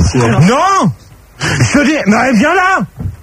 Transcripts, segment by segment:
Non. Je te dis, mais viens là.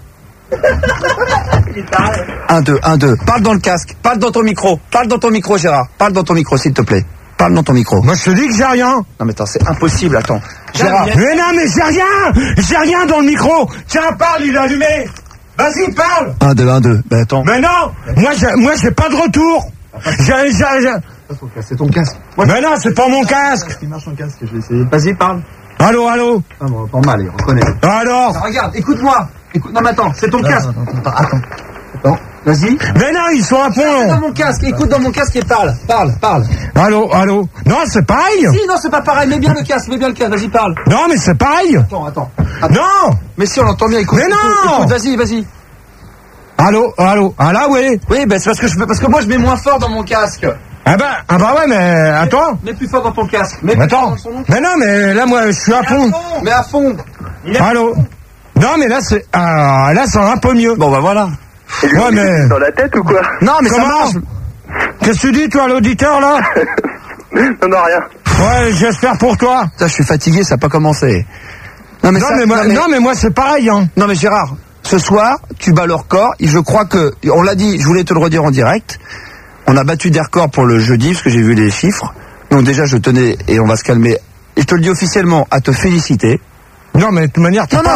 1, 2, 1, 2. Parle dans le casque. Parle dans ton micro. Parle dans ton micro, Gérard. Parle dans ton micro, s'il te plaît. Parle dans ton micro. Moi, je te dis que j'ai rien. Non, mais attends, c'est impossible, attends. Gérard. Mais non, mais j'ai rien dans le micro. Tiens, parle, il est allumé. Vas-y, parle. 1, 2, 1, 2. Ben attends. Mais non, moi, j'ai pas de retour. C'est ton casque. Mais non, c'est pas mon casque. Il marche en casque, je vais essayer. Vas-y, parle. Allô. Ah bon, pas mal, on reconnaît. Alors. Non, regarde, écoute-moi. Non, mais attends, c'est ton casque. Attends. Vas-y. Mais non, ils sont à fond. Dans mon casque, écoute dans mon casque et parle. Parle. Allô. Non, c'est pareil. Si, non, c'est pas pareil. Mets bien le casque, vas-y, parle. Non, mais c'est pareil. Attends. Non. Mais si, on l'entend bien, écoute. Mais non. Écoute, vas-y. Allô. Ah là, oui. Oui, ben c'est parce que moi je mets moins fort dans mon casque. Ah bah ouais, mais attends. Mets plus fort dans ton casque. Mais attends. Mais non, mais là, moi, je suis à fond. Mais à fond. Allô. Non, mais là, là, c'est un peu mieux. Bon, bah voilà. Ouais, mais... Dans la tête ou quoi? Non, mais comment? Ça marche. Qu'est-ce que tu dis, toi, l'auditeur, là? Non, rien. Ouais, j'espère pour toi. Ça, je suis fatigué, ça n'a pas commencé. Non, mais moi, c'est pareil, hein. Non, mais Gérard, ce soir, tu bats le record. Et je crois que, on l'a dit, je voulais te le redire en direct. On a battu des records pour le jeudi, parce que j'ai vu les chiffres. Donc déjà, je tenais, et on va se calmer, et je te le dis officiellement, à te féliciter. Non, mais de toute manière, c'est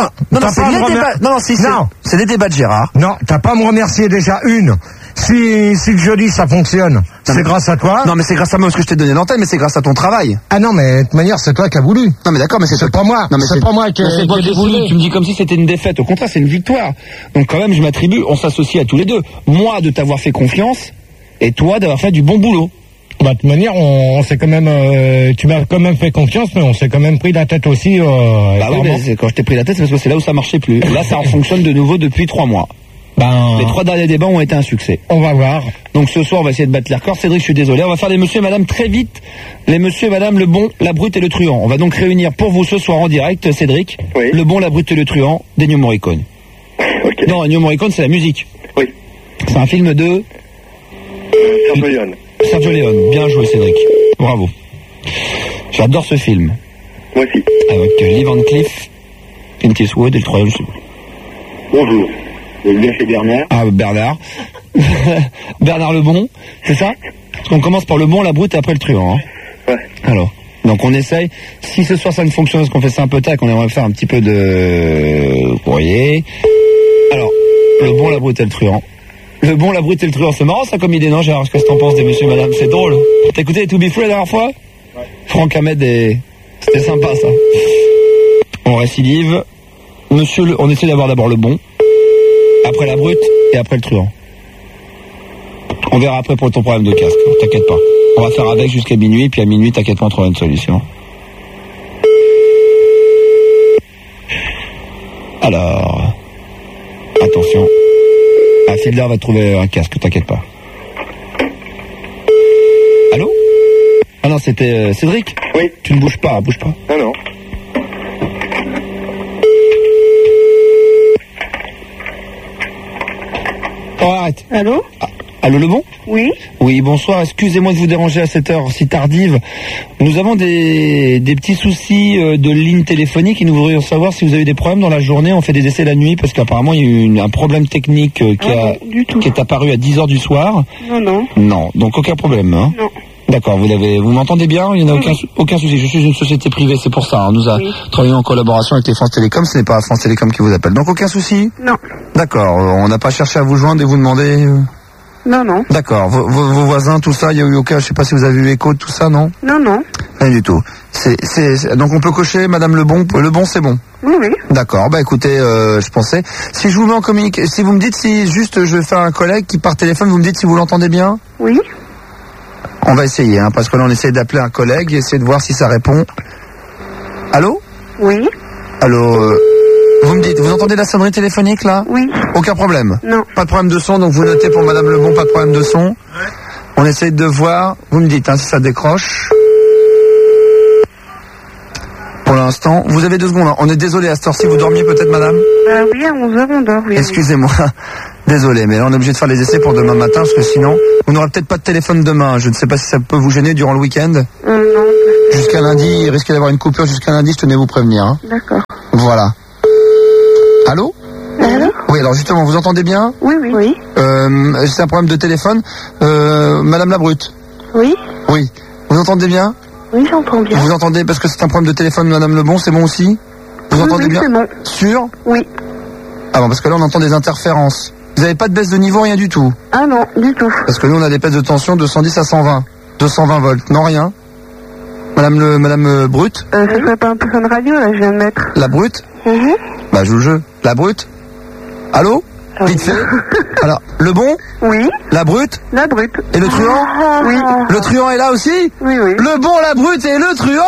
des débats de Gérard. Non, t'as pas à me remercier déjà Si le jeudi ça fonctionne, c'est grâce à toi. Non, mais c'est grâce à moi parce que je t'ai donné l'antenne, mais c'est grâce à ton travail. Ah non, mais de toute manière, c'est toi qui as voulu. Non, mais d'accord, mais c'est pas moi. Non, mais c'est pas moi qui ai voulu. Tu me dis comme si c'était une défaite. Au contraire, c'est une victoire. Donc quand même, je m'attribue, on s'associe à tous les deux. Moi, de t'avoir fait confiance, et toi, d'avoir fait du bon boulot. Bah, de toute manière, on s'est quand même, tu m'as quand même fait confiance, mais on s'est quand même pris la tête aussi. Bah oui, mais quand je t'ai pris la tête, c'est parce que c'est là où ça marchait plus. Là, ça fonctionne de nouveau depuis 3 mois. Les 3 derniers débats ont été un succès. On va voir. Donc ce soir, on va essayer de battre les records. Cédric, je suis désolé. On va faire les monsieur et madame très vite. Les monsieur et madame, le bon, la brute et le truand. On va donc réunir pour vous ce soir en direct, Cédric, oui. Le bon, la brute et le truand d'Ennio Morricone. Okay. Non, Ennio Morricone, c'est la musique. Oui. C'est un film de... Sergio Leone. Sergio Leone. Bien joué, Cédric. Bravo. J'adore ce film. Moi aussi. Avec Lee Van Cleef, Clint Eastwood et le troisième. Bonjour. Vous êtes bien chez Bernard? Ah, Bernard. Bernard le bon, c'est ça? Parce qu'on commence par le bon, la brute et après le truand. Hein. Ouais. Alors, donc on essaye. Si ce soir ça ne fonctionne, parce qu'on fait ça un peu tac, on aimerait faire un petit peu de courrier. Alors, le bon, la brute et le truand. Le bon, la brute et le truand, c'est marrant ça comme idée, non Gérard? Qu'est-ce que t'en penses des monsieur et madame? C'est drôle. T'as écouté les To Be Free la dernière fois? Ouais. Franck Hamed et... C'était sympa ça. On récidive. Monsieur, on essaie d'avoir d'abord le bon, après la brute et après le truand. On verra après pour ton problème de casque, t'inquiète pas. On va faire avec jusqu'à minuit, puis à minuit, t'inquiète pas, on trouvera une solution. Alors... Attention. Fiedler va te trouver un casque, t'inquiète pas. Allô? Ah non, c'était Cédric? Oui. Tu ne bouges pas, bouge pas. Ah non. Oh, arrête. Allô? Allô, le bon? Oui. Oui, bonsoir. Excusez-moi de vous déranger à cette heure si tardive. Nous avons des petits soucis de ligne téléphonique et nous voudrions savoir si vous avez des problèmes dans la journée. On fait des essais la nuit parce qu'apparemment il y a eu un problème technique qui est apparu à 10h du soir. Non. Non, donc aucun problème. Hein? Non. D'accord, vous m'entendez bien? Il n'y en a aucun souci. Je suis une société privée, c'est pour ça. Hein. Nous travaillons en collaboration avec les France Télécom. Ce n'est pas France Télécom qui vous appelle. Donc aucun souci? Non. D'accord, on n'a pas cherché à vous joindre et vous demander... Non. D'accord. Vos voisins, tout ça, il y a eu aucun... Je sais pas si vous avez eu écho de tout ça, non? Non. Rien du tout. Donc on peut cocher, Madame Le Bon, c'est bon? Oui. D'accord, bah écoutez, je pensais... Si je vous mets en communication... Si vous me dites si juste je fais un collègue qui par téléphone, vous me dites si vous l'entendez bien? Oui. On va essayer, hein, parce que là on essaie d'appeler un collègue et essayer de voir si ça répond. Allô? Oui. Allô, vous me dites, vous entendez la sonnerie téléphonique là? Oui. Aucun problème? Non. Pas de problème de son, donc vous notez pour Madame Le Bon, pas de problème de son. Ouais. On essaie de voir, vous me dites hein, si ça décroche. Pour l'instant, vous avez 2 secondes, hein. On est désolé à cette heure-ci, vous dormiez peut-être Madame? Oui, à 11h on dort, oui. Excusez-moi, désolé, mais là on est obligé de faire les essais pour demain matin, parce que sinon, vous n'aurez peut-être pas de téléphone demain. Je ne sais pas si ça peut vous gêner durant le week-end. Non. Jusqu'à lundi, il risque d'avoir une coupure jusqu'à lundi, je tenais à vous prévenir. Hein. D'accord. Voilà. Allô? Allô? Oui, alors justement, vous entendez bien? Oui, oui. Oui. C'est un problème de téléphone. Madame la Brute. Oui. Oui. Vous entendez bien? Oui, j'entends bien. Vous entendez, parce que c'est un problème de téléphone, Madame Lebon, c'est bon aussi? Vous entendez oui, bien? c'est bon. Sûr? Oui. Ah bon, parce que là on entend des interférences. Vous n'avez pas de baisse de niveau, rien du tout? Ah non, du tout. Parce que nous on a des baisses de tension de 110 à 120. 220 volts, non rien. Madame Brute? Ce serait pas un peu une radio, là, je viens de mettre. La Brute? Mhm. Bah joue le jeu. La Brute? Allô? Vite fait. Alors, le bon? Oui. La Brute? La Brute. Et le truand? Oui. Le truand est là aussi? Oui, oui. Le bon, la Brute et le truand!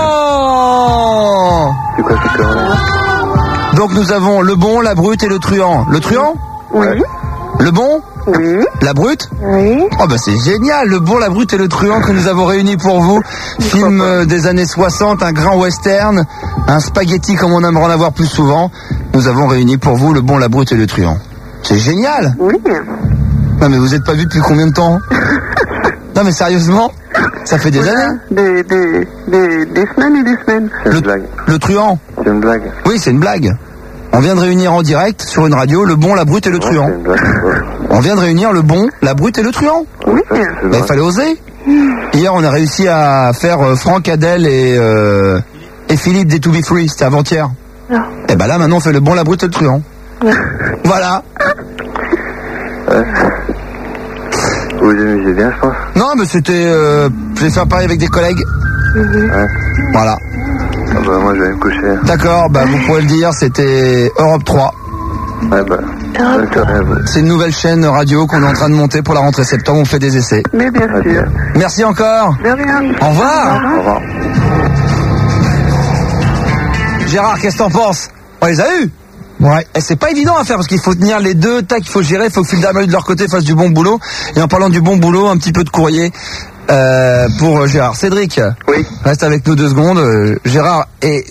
C'est quoi cette connerie? Donc nous avons le bon, la Brute et le truand. Le truand? Oui. Le bon? Oui. La Brute? Oui. Oh bah c'est génial, le bon, la Brute et le truand que nous avons réunis pour vous. Film des années 60, un grand western, un spaghetti comme on aimerait en avoir plus souvent. Nous avons réuni pour vous le bon, la Brute et le truand. C'est génial. Oui. Non mais vous êtes pas vus depuis combien de temps? Non mais sérieusement? Ça fait des années. Des semaines et des semaines. C'est une blague. Le truand? C'est une blague. Oui, c'est une blague. On vient de réunir en direct sur une radio le bon, la Brute et le truand. C'est une blague. Ouais. On vient de réunir le bon, la Brute et le truand. Oui. C'est Bah, vrai. il fallait oser. Hier, on a réussi à faire Franck, Adèle et Philippe des To Be Free. C'était avant-hier. Non. Et bah là, maintenant, on fait le bon, la Brute et le truand. Voilà. Vous vous amusez bien, je pense. Non, mais c'était... je vais faire pareil avec des collègues. Ouais. Voilà. Ah bah moi je vais me coucher. D'accord, bah vous pourrez le dire, c'était Europe 3. Ouais bah. Bonne soirée à vous. C'est une nouvelle chaîne radio qu'on est en train de monter pour la rentrée septembre. On fait des essais. Mais bien sûr. Merci encore. De rien. Au revoir. Au revoir. Gérard, qu'est-ce que t'en penses? On les a eus. Ouais. Et c'est pas évident à faire parce qu'il faut tenir les deux, tac, il faut gérer, il faut que Phil Damel de leur côté fasse du bon boulot. Et en parlant du bon boulot, un petit peu de courrier pour Gérard. Cédric, Oui. reste avec nous 2 secondes. Gérard,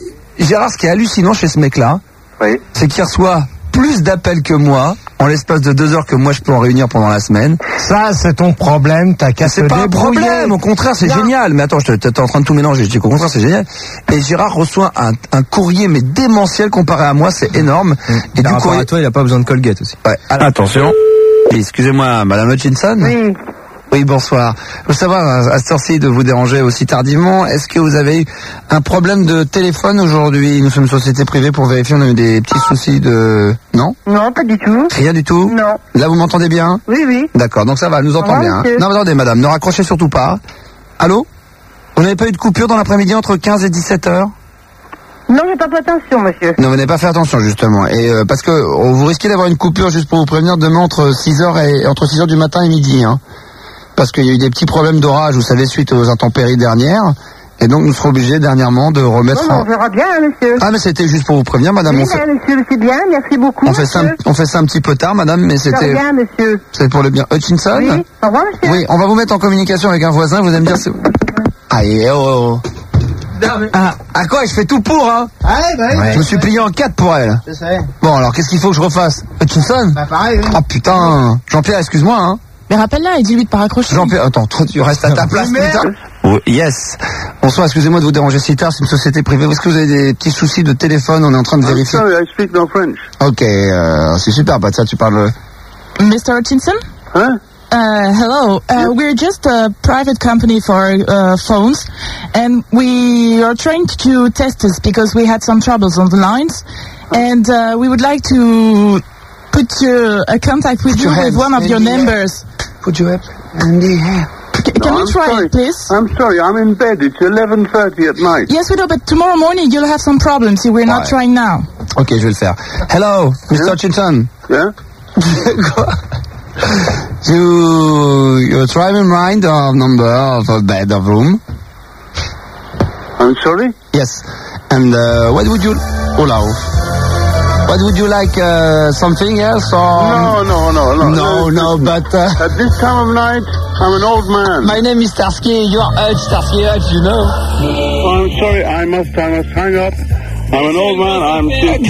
ce qui est hallucinant chez ce mec-là, Oui. c'est qu'il reçoit plus d'appels que moi en l'espace de 2 heures que moi je peux en réunir pendant la semaine. Ça, c'est ton problème, t'as qu'à te C'est pas un débrouiller. problème, au contraire, c'est génial. Mais attends, t'es en train de tout mélanger. Je dis qu'au contraire, c'est génial. Et Gérard reçoit un courrier, mais démentiel comparé à moi, c'est énorme. Et du courrier... à toi, il a pas besoin de Colgate aussi. Ouais. Alors, attention. Excusez-moi, Madame Hutchinson. Oui. Oui, bonsoir. Je veux savoir, à cette heure-ci, de vous déranger aussi tardivement, est-ce que vous avez eu un problème de téléphone aujourd'hui? Nous sommes une société privée pour vérifier, on a eu des petits soucis de... Non? Non, pas du tout. Rien du tout? Non. Là, vous m'entendez bien? Oui, oui. D'accord, donc ça va, elle nous entend va, bien. monsieur. Non, mais attendez, madame, ne raccrochez surtout pas. Allô? Vous n'avez pas eu de coupure dans l'après-midi entre 15 et 17 heures? Non, j'ai pas fait attention, monsieur. Non, vous n'avez pas fait attention, justement. Et parce que vous risquez d'avoir une coupure, juste pour vous prévenir, demain entre 6h du matin et midi, hein. Parce qu'il y a eu des petits problèmes d'orage, vous savez, suite aux intempéries dernières. Et donc, nous serons obligés dernièrement de remettre Non, on verra bien, monsieur. Ah, mais c'était juste pour vous prévenir, madame. Oui, On fait, monsieur, c'est bien, merci beaucoup. on fait ça, monsieur. on fait ça un petit peu tard, madame, mais De c'était, rien, monsieur. c'est pour le bien. Hutchinson? Oui, au revoir, monsieur. Oui, on va vous mettre en communication avec un voisin, vous allez me dire... Aïe, oh, oh. Ah, à quoi? Je fais tout pour, hein? Ouais. Je me suis plié en 4 pour elle. Je sais. Bon, alors, qu'est-ce qu'il faut que je refasse? Hutchinson? Bah pareil, oui. Oh, putain. Jean-Pierre, excuse-moi, hein? Mais rappelle-la et dis-lui de pas raccrocher. Jean-Pierre, attends, toi, tu restes à ta place, putain. Oh, yes. Bonsoir, excusez-moi de vous déranger si tard, c'est une société privée. Est-ce que vous avez des petits soucis de téléphone? On est en train de vérifier. Sorry, I speak no French. Ok, c'est super, bah, ça, tu parles... Mr. Hutchinson? Huh? Hello. We're just a private company for phones, and we are trying to test this because we had some troubles on the lines, and we would like to put a contact with Put you your with hands one of in your the air. members. Put your head in the air. Can you I'm try sorry. it, please? I'm sorry, I'm in bed. It's 11:30 at night. Yes, we know, but tomorrow morning you'll have some problems. We're not Ouais. trying now. Ok, je vais le faire. Hello, Mr. Hutchinson. Yeah? Quoi? You try to remind the number of a bed of room? I'm sorry? Yes. And what would you... Hello. What would you like, something else or... No, but... At this time of night, I'm an old man. My name is Starsky, you are Starsky, you know. Oh, I'm sorry, I must hang up. I'm an old man, I'm sick.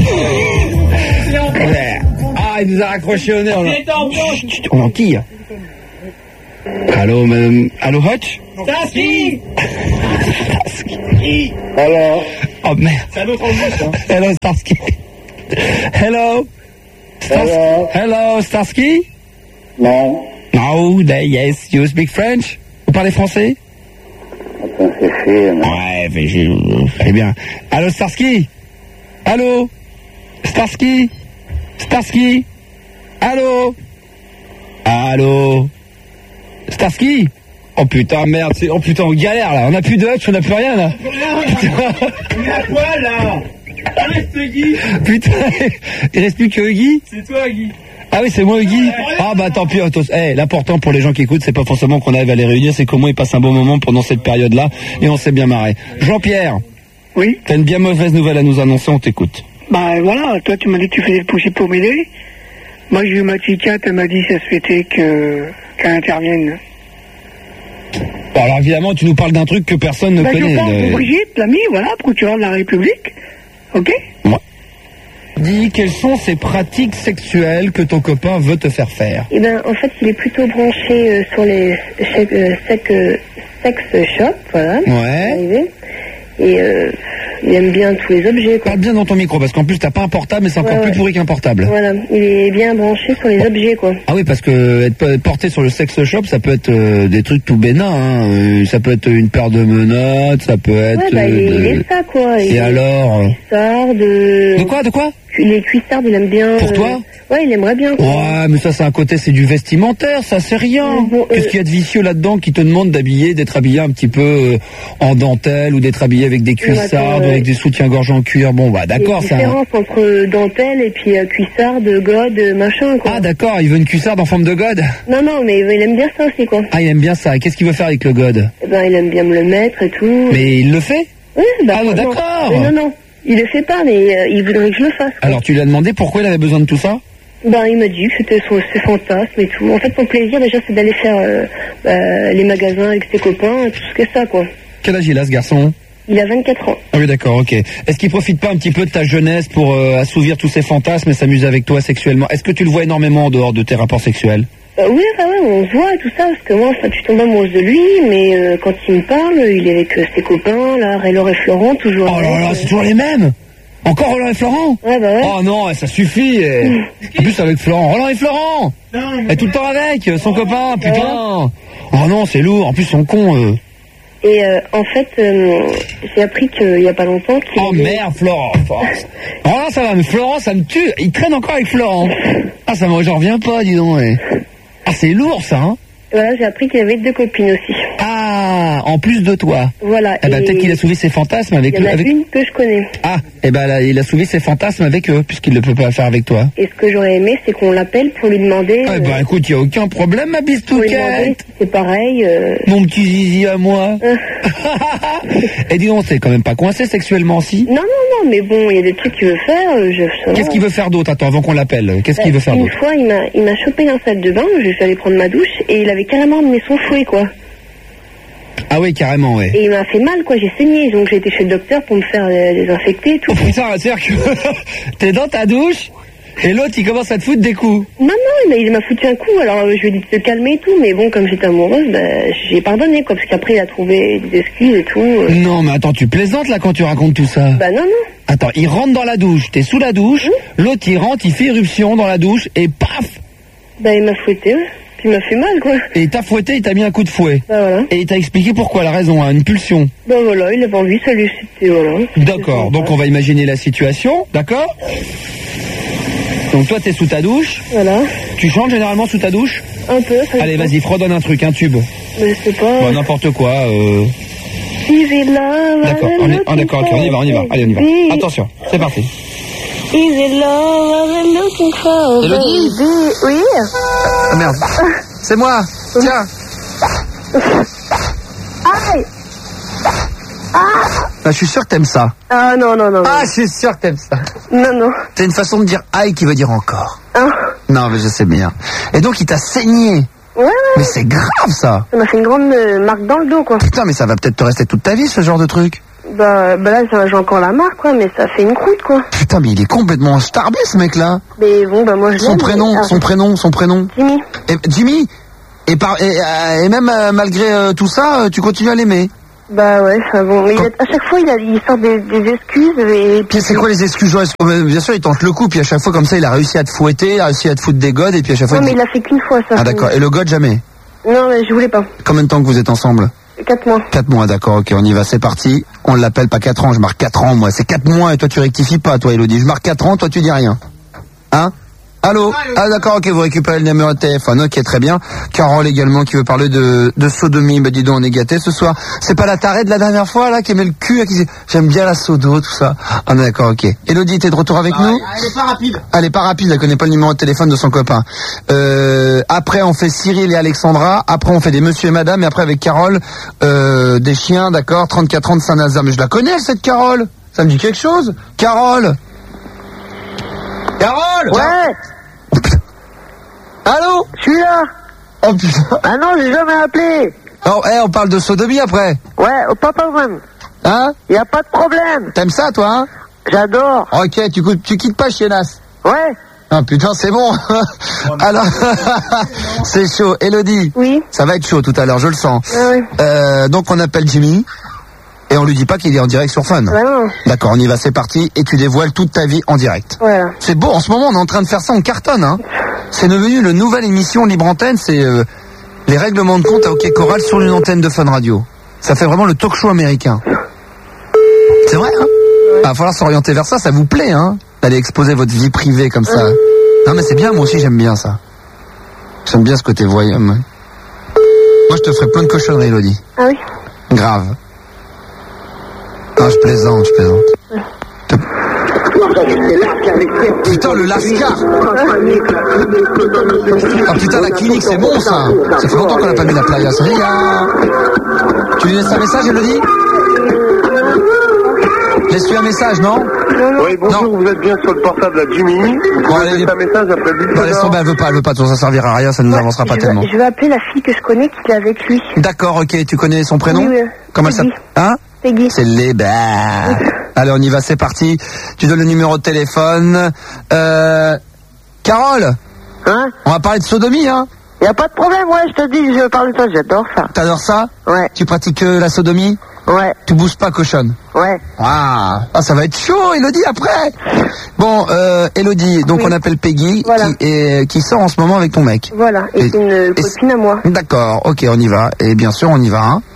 Ah, il nous a raccroché au nez. On enquille. Allô, madame... Allô, Hutch? Hello? Oh merde. C'est un autre angle, hein. Hello Starsky. Hello. Hello Starsky. Non. No, yes, you speak French. Vous parlez français? Attends, c'est fait. Ouais, très bien. Allô Starsky. Allô Starsky. Starsky. Allô. Allô. Starsky. Oh putain, merde, oh putain, on galère là, on a plus de hutch, on a plus rien là. On est à poil là. Reste Guy. Putain, il reste plus que Guy. C'est toi Guy. Ah oui, c'est moi Guy. Ah bah tant pis, l'important pour les gens qui écoutent, c'est pas forcément qu'on arrive à les réunir, c'est qu'au moins ils passent un bon moment pendant cette période-là et on s'est bien marré. Jean-Pierre. Oui. T'as une bien mauvaise nouvelle à nous annoncer, on t'écoute. Bah voilà, toi tu m'as dit que tu faisais le possible pour m'aider. Moi j'ai eu ma psychiatre, elle m'a dit que ça se souhaitait qu'elle intervienne. Bon, alors évidemment, tu nous parles d'un truc que personne ne connaît. Je parle pour Brigitte, l'ami, voilà, procureur de la République. Ok. Ouais. Dis, quelles sont ces pratiques sexuelles que ton copain veut te faire faire? Eh ben, en fait, il est plutôt branché sur les sex shops, voilà. Ouais. Et il aime bien tous les objets, quoi. Parle bien dans ton micro, parce qu'en plus, t'as pas un portable, mais c'est encore plus pourri qu'un portable. Voilà, il est bien branché sur les objets, quoi. Ah oui, parce que être porté sur le sex shop, ça peut être des trucs tout bénins, hein. Ça peut être une paire de menottes, ça peut être... Ouais, bah, il est ça, quoi. Et alors Cuissard, de quoi? Les cuissards, il aime bien... Pour toi? Ouais, il aimerait bien, quoi. Ouais, mais ça, c'est un côté, c'est du vestimentaire, ça, c'est rien. Bon, qu'est-ce qu'il y a de vicieux là-dedans qui te demande d'être habillé un petit peu en dentelle ou d'être habillé avec des cuissards, avec des soutiens-gorge en cuir? Bon, bah d'accord, ça... Il y a une différence entre dentelle et puis cuissard, de god, machin, quoi. Ah d'accord, il veut une cuissarde en forme de god? Non, mais il aime bien ça aussi, quoi. Ah, il aime bien ça. Et qu'est-ce qu'il veut faire avec le god? Eh ben, il aime bien me le mettre et tout. Mais il le fait? Oui, bah... Ah, d'accord. Non, il le fait pas, mais il voudrait que je le fasse, quoi. Alors, tu lui as demandé pourquoi il avait besoin de tout ça? Ben, il m'a dit que c'était ses fantasmes et tout. En fait, son plaisir, déjà, c'est d'aller faire les magasins avec ses copains et tout ce que ça, quoi. Quel âge il a, ce garçon? Il a 24 ans. Ah oui, d'accord, ok. Est-ce qu'il profite pas un petit peu de ta jeunesse pour assouvir tous ses fantasmes et s'amuser avec toi sexuellement? Est-ce que tu le vois énormément en dehors de tes rapports sexuels? Oui, on se voit et tout ça, parce que moi, en fait, je tombe amoureuse de lui, mais quand il me parle, il est avec ses copains, là, Raylor et Florent, toujours. Oh là là, c'est toujours les mêmes? Encore Roland et Florent? Ouais, bah ouais. Oh non, ça suffit. En plus avec Florent. Roland et Florent. Et tout le temps avec, son copain, putain. Oh non, c'est lourd. En plus, ils sont cons, Et en fait, j'ai appris qu'il y a pas longtemps qu'il... Oh merde, Florent. Roland, ça va, mais Florent, ça me tue. Il traîne encore avec Florent. Ah, j'en reviens pas, dis donc. Ah, c'est lourd, ça, hein. Voilà, j'ai appris qu'il avait 2 copines aussi. Ah, en plus de toi. Voilà. Eh ben, peut-être qu'il a soulevé ses fantasmes avec Il y en a une que je connais. Ah, eh ben là, il a soulevé ses fantasmes avec eux, puisqu'il ne peut pas faire avec toi. Et ce que j'aurais aimé, c'est qu'on l'appelle pour lui demander... Ah, ben écoute, il n'y a aucun problème, ma bistouquette. Si c'est pareil... Mon petit zizi à moi. Et dis donc, t'es quand même pas coincé sexuellement, si? Non, mais bon, il y a des trucs qu'il veut faire. Qu'est-ce qu'il veut faire d'autre? Attends, avant qu'on l'appelle. Qu'est-ce qu'il veut faire d'autre? Une fois, il m'a chopé dans la salle de bain, je suis allée prendre ma douche, et il avait carrément amené son fouet, quoi. Ah oui, carrément, ouais. Et il m'a fait mal, quoi, j'ai saigné, donc j'ai été chez le docteur pour me faire désinfecter et tout. Oh putain, c'est-à-dire que t'es dans ta douche, et l'autre, il commence à te foutre des coups. Non, mais il m'a foutu un coup, alors je lui ai dit de se calmer et tout, mais bon, comme j'étais amoureuse, j'ai pardonné, quoi, parce qu'après, il a trouvé des excuses et tout. Non, mais attends, tu plaisantes, là, quand tu racontes tout ça? Bah non. Attends, il rentre dans la douche, t'es sous la douche, l'autre, il rentre, il fait irruption dans la douche, et paf! Bah, il m'a fouetté, puis il m'a fait mal, quoi. Et il t'a fouetté, il t'a mis un coup de fouet. Bah voilà. Et il t'a expliqué pourquoi, la raison, hein, une pulsion. Bah voilà, il avait envie, ça lui c'était, voilà. D'accord, donc on va imaginer la situation, d'accord? Donc toi, t'es sous ta douche. Voilà. Tu chantes généralement sous ta douche? Un peu. Allez, vas-y, fredonne un truc, un tube. Mais je sais pas. Ouais, n'importe quoi. Easy love. D'accord, d'accord, ok, on y va. Allez, on y va. Attention, c'est parti. Easy love, I'm looking for. Elodie? Oui. Ah merde. C'est moi. Tiens. Aïe. Bah, je suis sûr que t'aimes ça. Ah non. Ah, je suis sûr que t'aimes ça. Non. T'as une façon de dire aïe qui veut dire encore. Ah. Non, mais je sais bien. Et donc, il t'a saigné. Ouais. Mais c'est grave, ça. Ça m'a fait une grande marque dans le dos, quoi. Putain, mais ça va peut-être te rester toute ta vie, ce genre de truc. Bah là, j'ai encore la marque, quoi, mais ça fait une croûte, quoi. Putain, mais il est complètement starbé, ce mec-là. Mais bon, bah moi, je Son prénom. Jimmy. Et, Jimmy. Et même malgré tout ça, tu continues à l'aimer. Bah ouais, enfin bon, mais à chaque fois il sort des excuses et puis... C'est quoi les excuses? Bien sûr, il tente le coup, puis à chaque fois comme ça, il a réussi à te fouetter, il a réussi à te foutre des godes, et puis à chaque fois... Non mais il a fait qu'une fois ça. Ah d'accord, et le god jamais? Non mais je voulais pas. Combien de temps que vous êtes ensemble? 4 mois. 4 mois, d'accord, ok, on y va, c'est parti. On l'appelle pas 4 ans, je marque 4 ans moi, c'est 4 mois et toi tu rectifies pas, toi Elodie. Je marque 4 ans, toi tu dis rien. Hein? Allô? Ah d'accord, ok, vous récupérez le numéro de téléphone, ok, très bien. Carole également qui veut parler de sodomie, bah dis donc on est gâtés ce soir. C'est pas la tarée de la dernière fois là qui met le cul, qui dit j'aime bien la sodo, tout ça. Ah d'accord, ok. Elodie, t'es de retour avec nous? Elle est pas rapide. Elle est pas rapide, elle connaît pas le numéro de téléphone de son copain. Après on fait Cyril et Alexandra, après on fait des monsieur et madame, et après avec Carole, des chiens, d'accord, 34 ans de Saint-Nazaire. Mais je la connais cette Carole, ça me dit quelque chose? Carole? Carole! Ouais, Allô? je suis là. Oh putain. Ah non, j'ai jamais appelé. Oh, on parle de sodomie après. Ouais, au papa même. Hein? Y a pas de problème. T'aimes ça toi, hein? J'adore. Ok, tu quittes pas Chiennas. Ouais. Ah putain, c'est bon. Alors, c'est chaud. Elodie. Oui. Ça va être chaud tout à l'heure, je le sens. Ah oui. Donc on appelle Jimmy. Et on lui dit pas qu'il est en direct sur Fun. Bah non. D'accord, on y va, c'est parti. Et tu dévoiles toute ta vie en direct. Voilà. C'est beau, en ce moment on est en train de faire ça, on cartonne. Hein. C'est devenu le nouvelle émission Libre Antenne, c'est les règlements de compte à OK Corral sur une antenne de Fun Radio. Ça fait vraiment le talk show américain. C'est vrai, hein? Il va falloir s'orienter vers ça, ça vous plaît, hein? D'aller exposer votre vie privée comme ça. Non mais c'est bien, moi aussi j'aime bien ça. J'aime bien ce côté voyant. Moi je te ferai plein de cochonneries, Elodie. Ah oui. Grave. Non, je plaisante. Putain, le Lascar. Oh putain, la clinique, c'est bon ça. Ça fait longtemps qu'on n'a pas mis la playa. Ça y est. Tu lui laisses un message, Elodie? Laisse-lui un message, non? Oui, bonjour, Non. vous êtes bien sur le portable à Jimmy. Bon, allez, Laissez un message après le Bah, laisse tomber, elle veut pas, ça servira à rien, ça ne nous avancera pas tellement. Je vais appeler la fille que je connais qui est avec lui. D'accord, ok, tu connais son prénom? Oui, Comment elle Peggy. s'appelle? Hein? Peggy. C'est les Allez, on y va, c'est parti. Tu donnes le numéro de téléphone. Carole, Hein? on va parler de sodomie, hein? Y a pas de problème, ouais, je te dis, je parle de ça, j'adore ça. T'adores ça? Ouais, Tu pratiques la sodomie? ouais, Tu bouges pas, cochonne? ouais. Ah, ça va être chaud, Elodie, après. Bon, Elodie, donc Oui. on appelle Peggy, Voilà. qui sort en ce moment avec ton mec. Voilà. Et c'est une copine à moi. D'accord, ok, on y va. Et bien sûr, on y va, hein.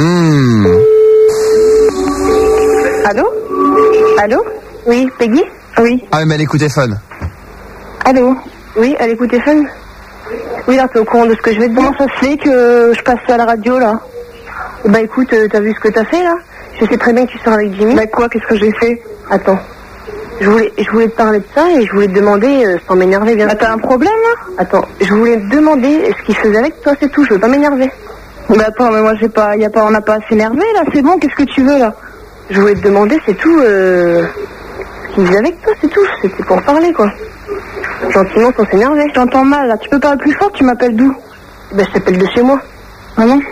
Allô? Allô? Oui, Peggy? Oui. Ah, mais elle écoute Fun. Allô? Oui, elle écoute Fun? Oui, là, t'es au courant de ce que je vais te dire. Comment ça se fait que je passe à la radio, là? Bah écoute, t'as vu ce que t'as fait, là? Je sais très bien que tu sors avec Jimmy. Bah quoi, qu'est-ce que j'ai fait? Attends. Je voulais te parler de ça et je voulais te demander, sans m'énerver, bien. Bah t'as un problème, là? Attends, je voulais te demander ce qu'il faisait avec toi, c'est tout, je veux pas m'énerver. Bah attends, mais moi, on n'a pas à s'énerver, là, c'est bon, qu'est-ce que tu veux, là? Je voulais te demander, c'est tout, ce qu'il faisait avec toi, c'est tout, c'était pour parler, quoi. Gentiment, sans s'énerver. Je t'entends mal, là, tu peux parler plus fort, tu m'appelles d'où? Bah je t'appelle de chez moi. Ah non?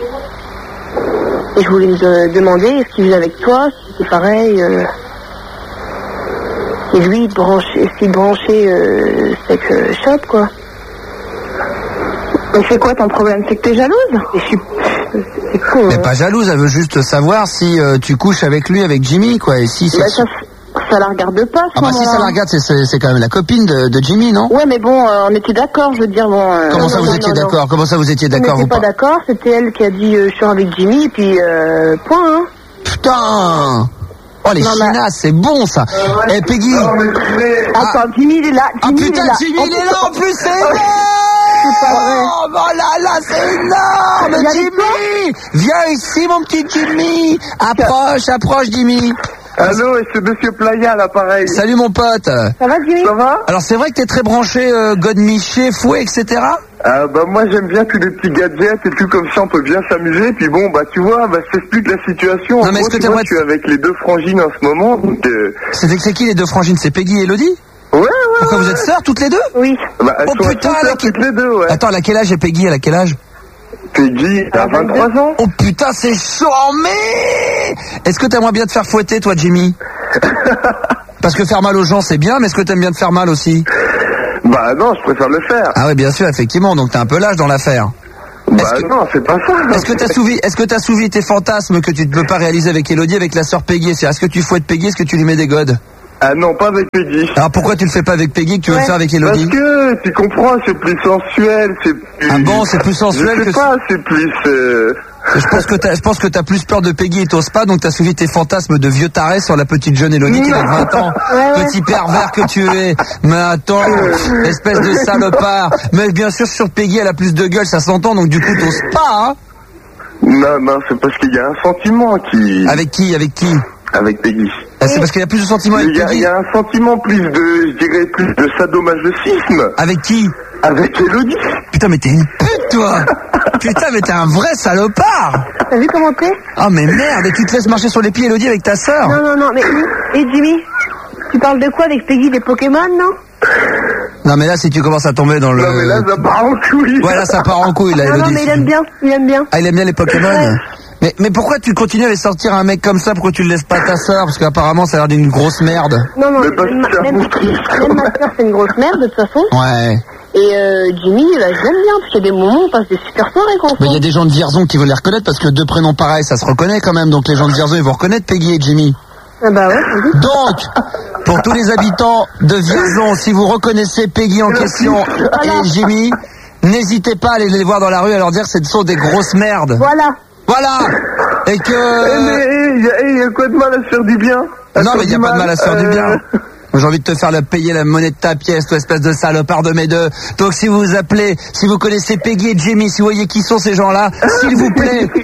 Et je voulais me demander ce qu'il faisait avec toi, si c'était pareil. Et lui, il branchait sex shop, quoi. Mais c'est quoi ton problème? C'est que t'es jalouse? C'est con, Mais hein. pas jalouse, elle veut juste savoir si tu couches avec lui, avec Jimmy, quoi. Et si c'est... Bah, ça la regarde pas, ce Ah bah si moment-là. ça la regarde, c'est quand même la copine de Jimmy, non? Ouais, mais bon, on était d'accord, je veux dire, bon... Comment ça non, vous non, étiez non, non. d'accord? Comment ça vous étiez On d'accord, n'était vous pas d'accord, c'était elle qui a dit je sors avec Jimmy, et puis point, hein. Putain! Oh les Non, mais- chinas, c'est bon ça! Eh Peggy! Attends, Jimmy, il est là, Ah Jimmy, putain, il est là. Jimmy il est là en plus, c'est Ouais. C'est pas vrai. énorme! Oh là là, c'est énorme! Viens avec Jimmy! Viens ici mon petit Jimmy! Approche Jimmy! Allô, et c'est Monsieur Playa à l'appareil. Salut mon pote! Ça va, Jimmy? Ça va? Alors c'est vrai que t'es très branché God Miché, Fouet, etc. Bah moi j'aime bien tous les petits gadgets et tout comme ça on peut bien s'amuser. Puis bon bah tu vois, bah je t'explique la situation. Non, En mais est-ce gros, que tu vois, t'aimerais- je suis avec les deux frangines en ce moment. Donc, C'est qui les deux frangines? C'est Peggy et Elodie? ouais. Pourquoi vous êtes sœurs toutes les deux? Oui. Bah, elles Oh, sont putain, toutes elle a sœurs, toutes les deux, ouais. Attends, elle a quel âge et Peggy, elle a quel âge? Peggy, t'as 23 ans. Oh putain, c'est chaud, mais est-ce que t'aimerais bien te faire fouetter, toi, Jimmy? Parce que faire mal aux gens, c'est bien, mais est-ce que t'aimes bien te faire mal aussi? Bah non, je préfère le faire. Ah ouais, bien sûr, effectivement, donc t'as un peu l'âge dans l'affaire. Bah non, c'est pas ça. Est-ce que t'as souvi tes fantasmes que tu ne peux pas réaliser avec Elodie, avec la sœur Peggy? Est-ce que tu fouettes Peggy? Est-ce que tu lui mets des godes? Ah non, pas avec Peggy. Alors pourquoi tu le fais pas avec Peggy, que tu veux le faire avec Elodie? Parce que, tu comprends, c'est plus sensuel, c'est plus... Ah bon, c'est plus sensuel je sais pas, c'est plus... Je pense que t'as plus peur de Peggy et t'oses pas, donc t'as soulevé tes fantasmes de vieux taré sur la petite jeune Elodie qui a 20 ans. Petit pervers que tu es. Mais attends, espèce de salopard. Mais bien sûr, sur Peggy, elle a plus de gueule, ça s'entend, donc du coup, t'oses pas, hein? Non, c'est parce qu'il y a un sentiment qui... Avec qui? Avec Peggy. Ah, c'est parce qu'il y a plus de sentiments avec Peggy? Il y a un sentiment plus de sadomasochisme. Avec qui? Avec Elodie. Putain, mais t'es une pute, toi. Putain, mais t'es un vrai salopard. T'as vu comment t'es? Ah, mais merde, et tu te laisses marcher sur les pieds, Elodie, avec ta sœur? Non, mais... Et Jimmy, tu parles de quoi avec Peggy, des Pokémon, non? Non, mais là, si tu commences à tomber dans le... Non, mais là, ça part en couille. Ouais, là, ça part en couille, là, Elodie. Non, mais il aime bien. Ah, il aime bien les Pokémon? Ouais. Mais pourquoi tu continues à aller sortir un mec comme ça? Pourquoi tu le laisses pas à ta sœur? Parce qu'apparemment, ça a l'air d'une grosse merde. Non, même ma sœur, c'est une grosse merde, de toute façon. Ouais. Et Jimmy, là, je l'aime bien, parce qu'il y a des moments où on passe des super soirées, quoi. Mais il y a des gens de Vierzon qui veulent les reconnaître, parce que deux prénoms pareils, ça se reconnaît quand même. Donc les gens de Vierzon, ils vont reconnaître Peggy et Jimmy. Ah bah ouais, oui. Donc, pour tous les habitants de Vierzon, si vous reconnaissez Peggy en question et Jimmy, n'hésitez pas à aller les voir dans la rue et à leur dire que ce sont des grosses merdes. Voilà. Et que... Mais il y a quoi de mal à se faire du bien? Non, mais il n'y a pas de mal à se faire du bien. J'ai envie de te faire payer la monnaie de ta pièce, toi, espèce de salopard de mes deux. Donc si vous appelez, si vous connaissez Peggy et Jimmy, si vous voyez qui sont ces gens-là, s'il vous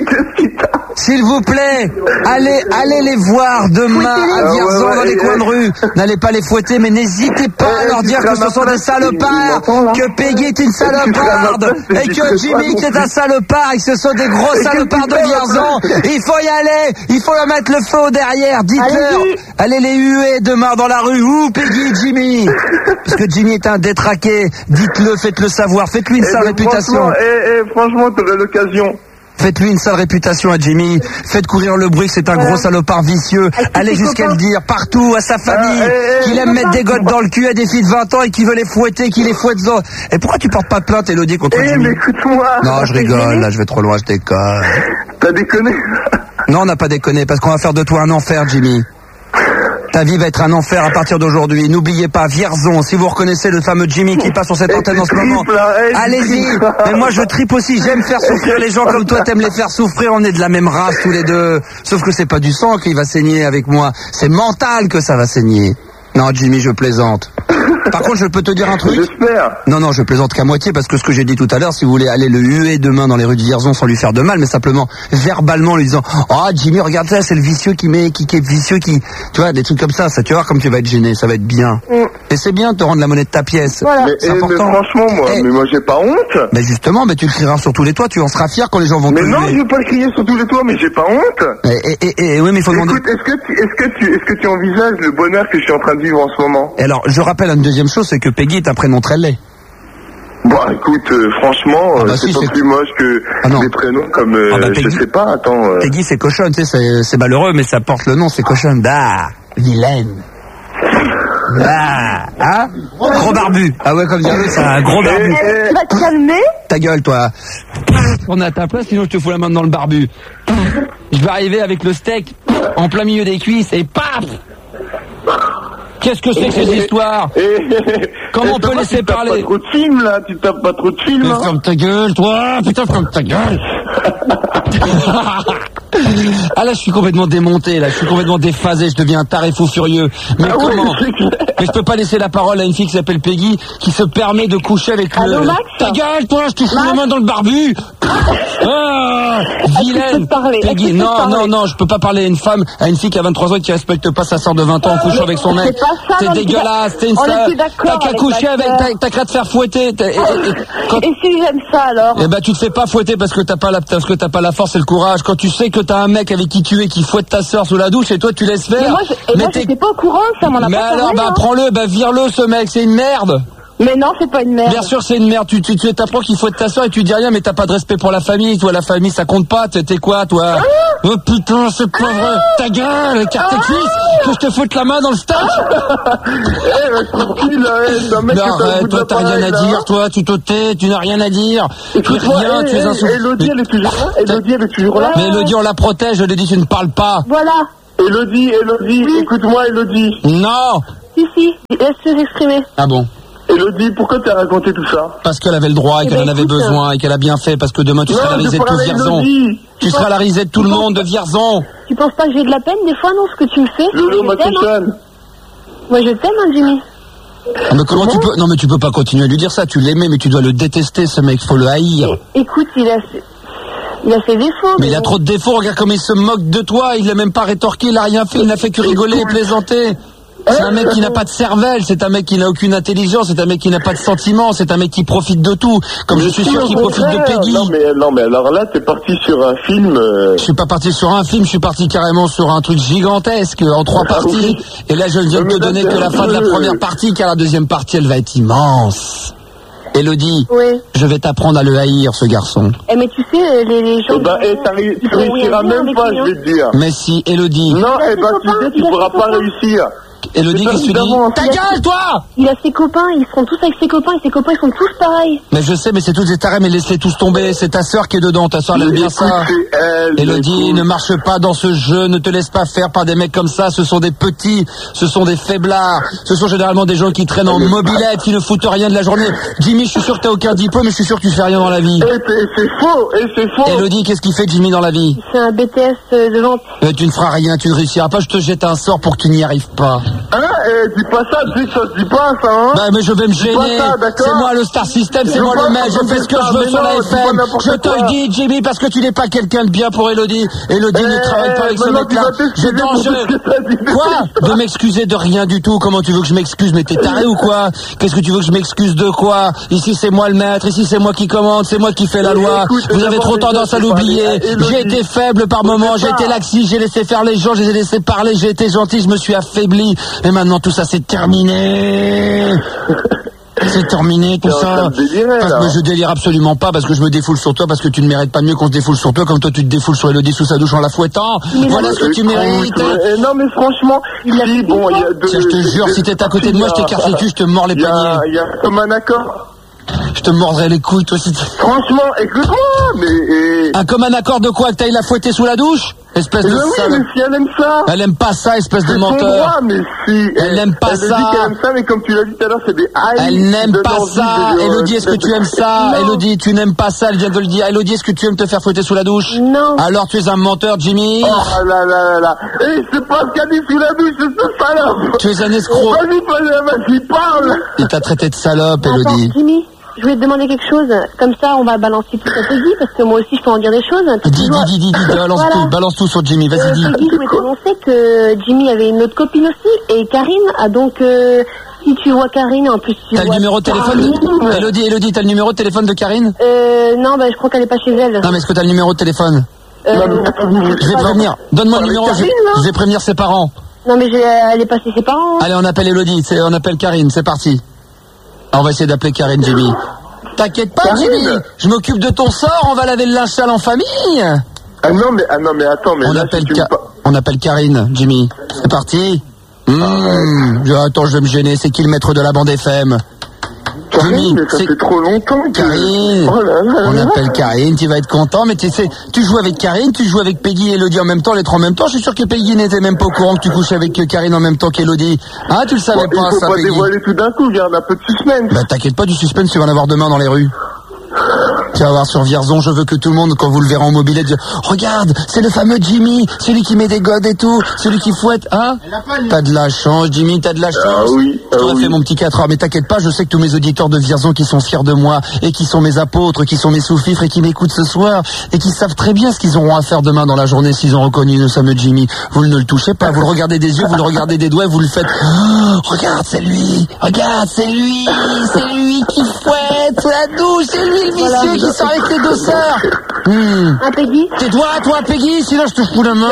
plaît, allez les voir demain à Vierzon dans les coins de rue. N'allez pas les fouetter, mais n'hésitez pas à leur dire que ce sont des salopards, que Peggy est une saloparde, et que Jimmy est un salopard, et que ce sont des gros salopards de Vierzon. Il faut y aller, il faut leur mettre le feu derrière, dites-leur. Allez les huer demain dans la rue. Où Peggy et Jimmy? Parce que Jimmy est un détraqué. Dites-le, faites-le savoir. Faites-lui une sale réputation. Franchement, t'aurais l'occasion. Faites-lui une sale réputation à Jimmy. Faites courir le bruit que c'est un gros salopard vicieux. Allez jusqu'à le dire partout à sa famille qu'il aime mettre des godes dans le cul à des filles de 20 ans et qu'il veut les fouetter, qu'il les fouette. Et pourquoi tu portes pas de plainte, Elodie, contre Jimmy? Mais écoute-moi. Non, je rigole. Là, je vais trop loin, je déconne. T'as déconné? Non, on n'a pas déconné parce qu'on va faire de toi un enfer, Jimmy. Ta vie va être un enfer à partir d'aujourd'hui. N'oubliez pas, Vierzon, si vous reconnaissez le fameux Jimmy qui passe sur cette antenne en ce moment, allez-y. Mais moi, je tripe aussi. J'aime faire souffrir les gens comme toi. T'aimes les faire souffrir. On est de la même race tous les deux. Sauf que c'est pas du sang qui va saigner avec moi. C'est mental que ça va saigner. Non, Jimmy, je plaisante. Par contre, je peux te dire un truc. J'espère. Non, je plaisante qu'à moitié parce que ce que j'ai dit tout à l'heure, si vous voulez aller le huer demain dans les rues de Vierzon sans lui faire de mal, mais simplement verbalement lui disant « Oh, Jimmy, regarde ça, c'est le vicieux qui est vicieux qui... » Tu vois, des trucs comme ça, tu vas voir comme tu vas être gêné, ça va être bien. Et c'est bien de te rendre la monnaie de ta pièce. Voilà. C'est important. Mais franchement, moi j'ai pas honte. Mais justement, tu le crieras sur tous les toits, tu en seras fier quand les gens vont te huer. Mais non, huer. je vais pas le crier sur tous les toits, mais j'ai pas honte. Oui, mais il faut demander... Écoute, est-ce que tu envisages le bonheur que je suis en train de vivre en ce moment? Et alors, je rappelle une deuxième chose, c'est que Peggy est un prénom très laid. Bon, écoute, franchement, c'est pas plus moche que des prénoms comme, Peggy, je sais pas, attends... Peggy, c'est cochonne, tu sais, c'est malheureux, mais ça porte le nom, c'est cochonne. Ah, vilaine. Ah, hein? Gros barbu. Ah ouais, comme dire, c'est un gros barbu. Tu vas te calmer? Ta gueule, toi. On est à ta place, sinon je te fous la main dans le barbu. Je vais arriver avec le steak en plein milieu des cuisses et paf! Qu'est-ce que c'est que ces histoires? Comment on peut laisser parler? Tu tapes pas trop de films, là. Tu tapes pas trop de films, hein. Ferme ta gueule, toi. Putain, ferme ta gueule. Ah là, je suis complètement démonté, là. Je suis complètement déphasé. Je deviens un taré fou furieux. Mais comment? Mais je peux pas laisser la parole à une fille qui s'appelle Peggy, qui se permet de coucher avec le... Max? Ta gueule, toi. Je te fous la main dans le barbu. Ah, vilaine. Peggy, non, je peux pas parler à une femme, à une fille qui a 23 ans et qui respecte pas sa sœur de 20 ans en couchant avec son mec. C'est dégueulasse, t'es une sœur. T'as qu'à coucher avec, t'as qu'à te faire fouetter. Et si j'aime ça alors? Eh ben, tu te fais pas fouetter parce que t'as pas la force et le courage. Quand tu sais que t'as un mec avec qui tu es qui fouette ta sœur sous la douche et toi tu laisses faire. Mais moi j'étais pas au courant, ça m'en a mais pas parlé. Mais alors, prends-le, vire-le ce mec, c'est une merde. Mais non, c'est pas une merde. Bien sûr, c'est une merde. Tu t'apprends qu'il faut être ta soeur et tu dis rien, mais t'as pas de respect pour la famille. Toi, la famille, ça compte pas. T'es quoi, toi? Oh putain, c'est pas vrai. Ta gueule, écarte tes cuisses, que je te foute la main dans le steak. Tranquille, arrête, toi, t'as rien à dire. Toi, tu te tais, tu n'as rien à dire. Rien, tu es insulté. Elodie, elle est toujours là. Elodie, elle est toujours là. Mais Elodie, on la protège. Elodie, tu ne parles pas. Voilà. Elodie, écoute-moi, Elodie. Non. Si, laisse-le s'exprimer. Ah bon? Elodie, pourquoi t'as raconté tout ça? Parce qu'elle avait le droit et qu'elle en avait besoin et qu'elle a bien fait, parce que demain tu seras la risée de tout Vierzon. Tu seras la risée de tout le monde de Vierzon. Tu penses pas que j'ai de la peine des fois, non, ce que tu me fais? Lolo, ma cochonne. Moi je t'aime, hein, Jimmy. Mais comment tu peux... Non mais tu peux pas continuer à lui dire ça, tu l'aimais mais tu dois le détester ce mec, faut le haïr. Écoute, il a ses défauts. Mais il a trop de défauts, regarde comme il se moque de toi, il l'a même pas rétorqué, il a rien fait, il n'a fait que rigoler et plaisanter. C'est un mec qui n'a pas de cervelle, c'est un mec qui n'a aucune intelligence, c'est un mec qui n'a pas de sentiments, c'est un mec qui profite de tout, comme je suis sûr qu'il profite de Peggy. Non mais alors là, t'es parti sur un film... Je suis pas parti sur un film, je suis parti carrément sur un truc gigantesque, en 3 parties, et là je ne viens de te donner que la fin de la première partie, car la deuxième partie, elle va être immense. Elodie, oui. Je vais t'apprendre à le haïr, ce garçon. Mais tu sais, les gens... tu réussiras même pas, je vais te dire. Mais si, Elodie... Non, tu sais, tu pourras pas réussir. Elodie, qu'est-ce que tu dis? Ta gueule, toi! Il a ses copains, ils seront tous avec ses copains, et ses copains, ils sont tous pareils. Mais je sais, mais c'est tous des tarés, mais laisse-les tous tomber. C'est ta sœur qui est dedans, ta sœur, elle aime bien ça. Elodie, ne marche pas dans ce jeu, ne te laisse pas faire par des mecs comme ça. Ce sont des petits, ce sont des faiblards. Ce sont généralement des gens qui traînent en mobilette, qui ne foutent rien de la journée. Jimmy, je suis sûr que t'as aucun diplôme, mais je suis sûr que tu fais rien dans la vie. C'est faux. Elodie, qu'est-ce qu'il fait, Jimmy, dans la vie? C'est un BTS de vente. Tu ne feras rien, tu ne réussiras pas, je te jette un sort pour que tu n'y arrives pas. Dis pas ça, ça se dit pas ça, hein. Bah, mais je vais me gêner. C'est moi le Star System, c'est moi le mec, je fais ce que je veux sur la FM. Je te le dis, Jimmy, parce que tu n'es pas quelqu'un de bien pour Elodie. Elodie ne travaille pas avec ce mec-là. C'est dangereux. Quoi? De m'excuser de rien du tout. Comment tu veux que je m'excuse? Mais t'es taré ou quoi? Qu'est-ce que tu veux que je m'excuse de quoi? Ici c'est moi le maître, ici c'est moi qui commande, c'est moi qui fais la loi. Vous avez trop tendance à l'oublier. J'ai été faible par moments, j'ai été laxiste, j'ai laissé faire les gens, je les ai laissés parler, j'ai été gentil, je me suis affaibli. Et maintenant tout ça c'est terminé. C'est terminé tout ça. Parce que je délire absolument pas, parce que je me défoule sur toi, parce que tu ne mérites pas mieux qu'on se défoule sur toi, comme toi tu te défoules sur Elodie sous sa douche en la fouettant. Voilà ce que tu mérites. Non mais franchement, si bon, il y a deux... Tiens, je te jure, si t'es à côté de moi, je t'écarte le cul, je te mords les poignets. Il y a comme un accord. Je te mordrai les couilles, toi aussi. Franchement, écoute-moi, mais... Un commun accord de quoi? Que t'ailles la fouetter sous la douche? Espèce de sale. Mais si elle aime ça. Elle aime pas ça, espèce de menteur. Droit, mais si. Elle n'aime pas ça. Elle dit qu'elle aime ça, mais comme tu l'as dit tout à l'heure, c'est des haïs. Elle n'aime pas ça. Elodie, est-ce que tu aimes ça? Elodie, tu n'aimes pas ça, elle vient de le dire. Elodie, est-ce que tu aimes te faire fouetter sous la douche? Non. Alors tu es un menteur, Jimmy. Oh là là là. Et c'est pas ce qu'a dit sous la douche, c'est ce salope. Tu es un escroc. Vas-y, parle. Il t'a traité de salope, Elodie. Attends, Jimmy. Je voulais te demander quelque chose, comme ça on va balancer tout à Peggy, parce que moi aussi je peux en dire des choses. Dis, balance tout sur Jimmy, vas-y, dis. Peggy, je voulais t'annoncer que Jimmy avait une autre copine aussi, et Karine a donc, si tu vois Karine, en plus tu vois... T'as le numéro de téléphone de... Elodie, t'as le numéro de téléphone de Karine? Non, bah je crois qu'elle est pas chez elle. Non, mais est-ce que t'as le numéro de téléphone? Je vais prévenir, donne-moi le numéro, je vais prévenir ses parents. Non mais elle est pas chez ses parents. Allez, on appelle Elodie, on appelle Karine, c'est parti. On va essayer d'appeler Karine, Jimmy. T'inquiète pas, Jimmy. Je m'occupe de ton sort. On va laver le linge sale en famille. Ah non, mais attends, mais on appelle Karine, Jimmy. C'est parti. Attends, je vais me gêner. C'est qui le maître de la bande FM? Karine, mais ça fait trop longtemps. Karine, on appelle Karine, tu vas être content, mais tu sais, tu joues avec Karine, tu joues avec Peggy et Elodie en même temps, les trois en même temps. Je suis sûr que Peggy n'était même pas au courant que tu couches avec Karine en même temps qu'Elodie. Ah, tu le savais pas, ça, Peggy. Il faut pas dévoiler tout d'un coup, garde un peu de suspense. Bah, t'inquiète pas, du suspense, tu vas en avoir demain dans les rues. Tu vas voir sur Vierzon, je veux que tout le monde, quand vous le verrez en mobilette, dise, regarde, c'est le fameux Jimmy, celui qui met des godes et tout, celui qui fouette, hein? T'as de la chance, Jimmy, t'as de la chance. Ah oui. Je t'aurais fait mon petit 4 heures, mais t'inquiète pas, je sais que tous mes auditeurs de Vierzon qui sont fiers de moi, et qui sont mes apôtres, qui sont mes sous-fifres, et qui m'écoutent ce soir, et qui savent très bien ce qu'ils auront à faire demain dans la journée s'ils ont reconnu le fameux Jimmy. Vous ne le touchez pas, vous le regardez des yeux, vous le regardez des doigts, vous le faites, oh, regarde, c'est lui, regarde, c'est lui qui fouette sous la douche, c'est lui le vicieux qui sort avec les deux sœurs. Ah, Peggy? Tais-toi, toi, Peggy, sinon je te fous la main.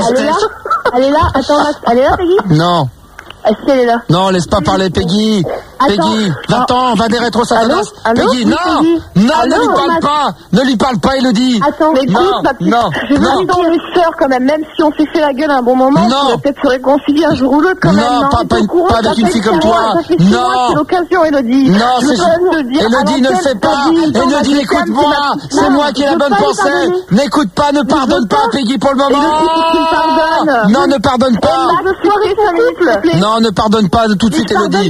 Elle est là? Attends, elle est là, Peggy? Non. Est-ce qu'elle est là? Non, laisse pas parler Peggy. Peggy, va-t'en, va des rétro Satanas. Peggy, non, ne lui parle pas, Elodie. Attends, mais écoute, ma petite, je veux dire dans les sœurs quand même si on s'est fait la gueule à un bon moment, on pourrait peut-être se réconcilier un jour ou l'autre quand même. Non, pas avec une fille comme toi. Non, c'est l'occasion, Elodie. Non, Elodie, ne le fais pas. Elodie, écoute-moi. C'est moi qui ai la bonne pensée. N'écoute pas, ne pardonne pas, Peggy, pour le moment. Non, ne pardonne pas. Non, ne pardonne pas tout de suite, Elodie.